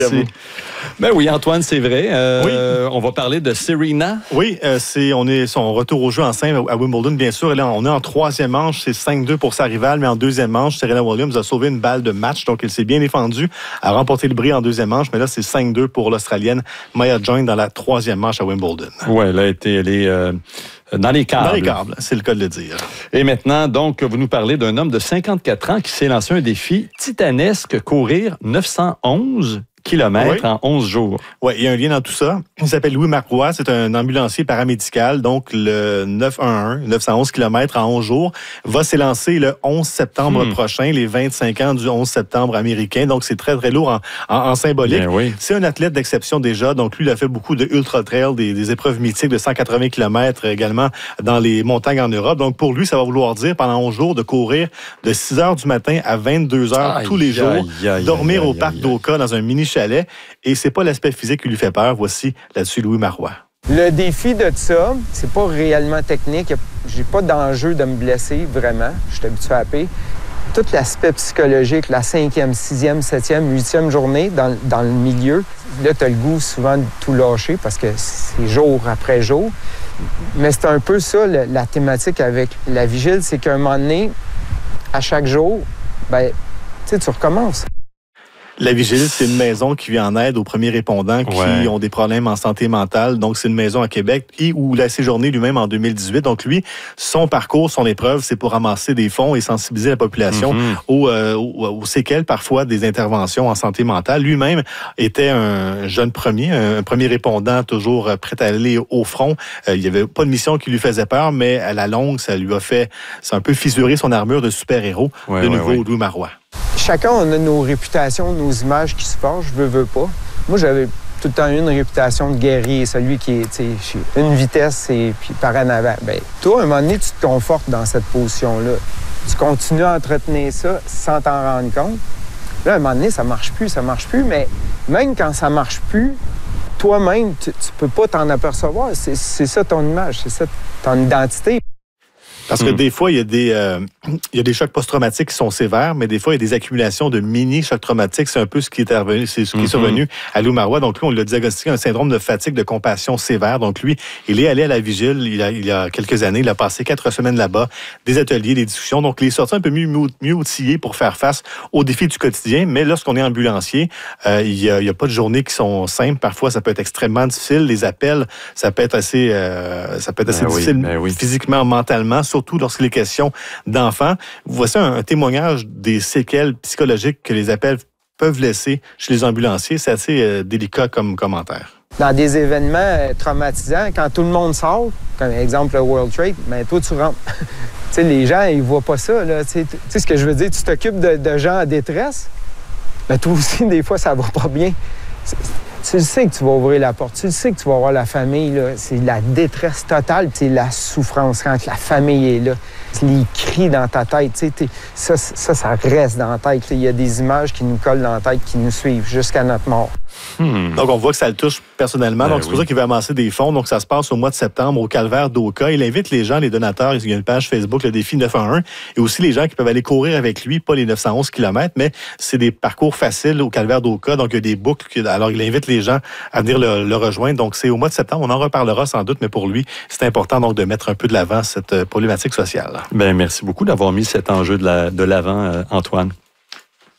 Ben oui, Antoine, c'est vrai. Oui. On va parler de Serena. Oui, on est son retour au jeu en simple à Wimbledon, bien sûr. Et là, on est en troisième manche. C'est 5-2 pour sa rivale, mais en deuxième manche, Serena Williams a sauvé une balle de match. Donc, elle s'est bien défendue, a remporté le bris en deuxième manche. Mais là, c'est 5-2 pour l'Australienne Maya Join dans la troisième manche à Wimbledon. Oui, elle est dans les câbles. Dans les câbles, c'est le cas de le dire. Et maintenant, donc, vous nous parlez d'un homme de 54 ans qui s'est lancé un défi titanesque, courir 911 kilomètres en 11 jours. Oui, il y a un lien dans tout ça. Il s'appelle Louis Marois. C'est un ambulancier paramédical. Donc, le 911 km en 11 jours, va s'élancer le 11 septembre prochain, les 25 ans du 11 septembre américain. Donc, c'est très, très lourd en symbolique. Bien, oui. C'est un athlète d'exception déjà. Donc, lui, il a fait beaucoup de ultra-trail, des épreuves mythiques de 180 km également dans les montagnes en Europe. Donc, pour lui, ça va vouloir dire pendant 11 jours de courir de 6 heures du matin à 22 heures tous les jours, dormir au parc d'Oka dans un mini chalet. Et c'est pas l'aspect physique qui lui fait peur. Voici là-dessus Louis Marois. Le défi de ça, c'est pas réellement technique. J'ai pas d'enjeu de me blesser, vraiment. Je suis habitué à paix. Tout l'aspect psychologique, la 5e, 6e, 7e, 8e journée dans le milieu, là, tu as le goût souvent de tout lâcher parce que c'est jour après jour. Mais c'est un peu ça, la thématique avec la vigile, c'est qu'à un moment donné, à chaque jour, tu recommences. La Vigile, c'est une maison qui vient en aide aux premiers répondants qui ont des problèmes en santé mentale. Donc, c'est une maison à Québec où il a séjourné lui-même en 2018. Donc, lui, son parcours, son épreuve, c'est pour ramasser des fonds et sensibiliser la population aux séquelles, parfois, des interventions en santé mentale. Lui-même était un jeune un premier répondant, toujours prêt à aller au front. Il n'y avait pas de mission qui lui faisait peur, mais à la longue, ça a un peu fissuré son armure de super-héros. Louis Marois. Chacun, on a nos réputations, nos images qui se forgent, veux pas. Moi, j'avais tout le temps eu une réputation de guerrier, celui qui est, une vitesse et puis par en avant. Toi, à un moment donné, tu te confortes dans cette position-là. Tu continues à entretenir ça sans t'en rendre compte. Là, à un moment donné, ça marche plus, mais même quand ça marche plus, toi-même, tu peux pas t'en apercevoir. C'est ça ton image, c'est ça ton identité. Parce que des fois, il y a des chocs post-traumatiques qui sont sévères, mais des fois, il y a des accumulations de mini-chocs traumatiques. C'est un peu ce qui est survenu à Louis Marois. Donc, lui, on lui a diagnostiqué un syndrome de fatigue de compassion sévère. Donc, lui, il est allé à la Vigile il y a quelques années. Il a passé 4 semaines là-bas, des ateliers, des discussions. Donc, il est sorti un peu mieux outillé pour faire face aux défis du quotidien. Mais lorsqu'on est ambulancier, il y a pas de journées qui sont simples. Parfois, ça peut être extrêmement difficile. Les appels, ça peut être assez difficile physiquement, mentalement, surtout lorsqu'il est question d'enfants. Voici un témoignage des séquelles psychologiques que les appels peuvent laisser chez les ambulanciers. C'est assez délicat comme commentaire. Dans des événements traumatisants, quand tout le monde sort, comme exemple le World Trade, toi, tu rentres. Les gens, ils voient pas ça. Tu sais ce que je veux dire? Tu t'occupes de gens en détresse, mais toi aussi, des fois, ça va pas bien. Tu le sais que tu vas ouvrir la porte, tu le sais que tu vas voir la famille, là. C'est la détresse totale, c'est la souffrance quand la famille est là. Les cris dans ta tête, ça reste dans la tête. Il y a des images qui nous collent dans la tête, qui nous suivent jusqu'à notre mort. Donc, on voit que ça le touche personnellement. Donc, c'est pour ça qu'il veut amasser des fonds. Donc, ça se passe au mois de septembre au Calvaire d'Oka. Il invite les gens, les donateurs. Il y a une page Facebook, le défi 911. Et aussi les gens qui peuvent aller courir avec lui, pas les 911 km, mais c'est des parcours faciles au Calvaire d'Oka. Donc, il y a des boucles. Alors, il invite les gens à venir le rejoindre. Donc, c'est au mois de septembre. On en reparlera sans doute, mais pour lui, c'est important donc de mettre un peu de l'avant cette problématique sociale. Merci beaucoup d'avoir mis cet enjeu de l'avant, Antoine.